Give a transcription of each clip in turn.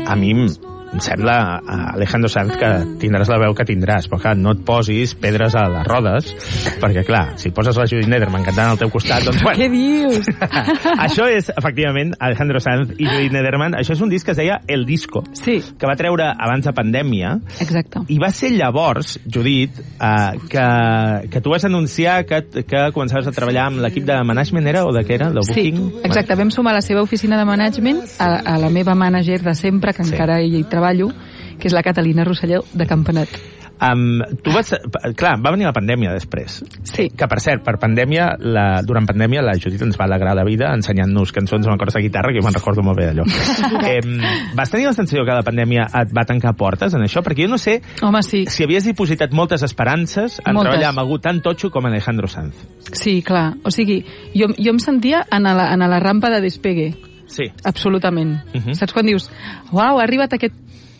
a mi em sembla, Alejandro Sanz, que tindràs la veu que tindràs, però clar, no et posis pedres a les rodes, perquè clar, si poses la Judith Nederman cantant al teu costat, doncs bueno. Què dius? Això és, efectivament, Alejandro Sanz i Judith Nederman. Això és un disc que es deia El Disco, sí, que va treure abans de pandèmia. Exacte. I va ser llavors, Judit, que tu vas anunciar que començaves a treballar amb l'equip de management, era? O de què era? De booking? Sí, exacte. Vam sumar la seva oficina de management a la meva mànager de sempre, que encara hi treballo, que és la Catalina Rosselló de Campanet. Clar, va venir la pandèmia després. Sí. Que, per cert, durant pandèmia la Judit ens va alegrar la vida ensenyant-nos cançons amb acords de guitarra, que jo me'n recordo molt bé d'allò. Vas tenir la sensació que la pandèmia et va tancar portes en això? Perquè jo no sé si havies dipositat moltes esperances en treballar amb algú tan totxo com Alejandro Sanz. Sí, clar. O sigui, jo em sentia en la rampa de despegue. Sí. Absolutament. Saps quan dius, uau, ha arribat aquest...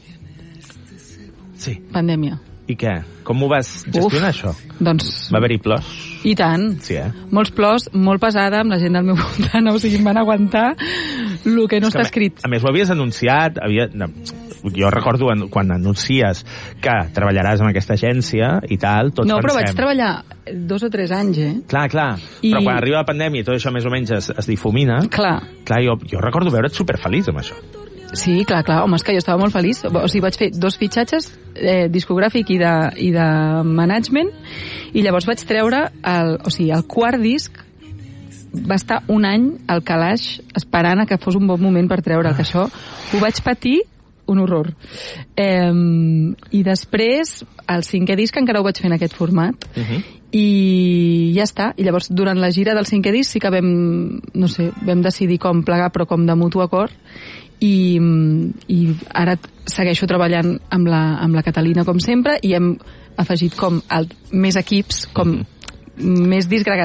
Sí. Pandèmia. I què? Com ho vas gestionar, això? Doncs... Va haver-hi plors? I tant. Sí, Molts plors, molt pesada, amb la gent del meu voltant, o sigui, em van aguantar el que no està escrit. A més, ho havies anunciat, jo recordo quan anuncies que treballaràs en aquesta agència i tal, tots pensem... No, però vaig treballar 2 o 3 anys, Clar. Però quan arriba la pandèmia i tot això més o menys es difumina... Clar, jo recordo veure't superfeliç amb això. Sí, clar, home, és que jo estava molt feliç. O sigui, vaig fer 2 fitxatges, discogràfic i de management, i llavors vaig treure el 4th disc. Va estar un any al calaix esperant a que fos un bon moment per treure'l, que això ho vaig patir un horror. I després, el 5è disc encara ho vaig fer en aquest format, i ja està. I llavors, durant la gira del 5è disc sí que vam decidir com plegar, però com de mutu acord, i ara segueixo treballant amb la Catalina com sempre, i hem afegit com més equips, com més disc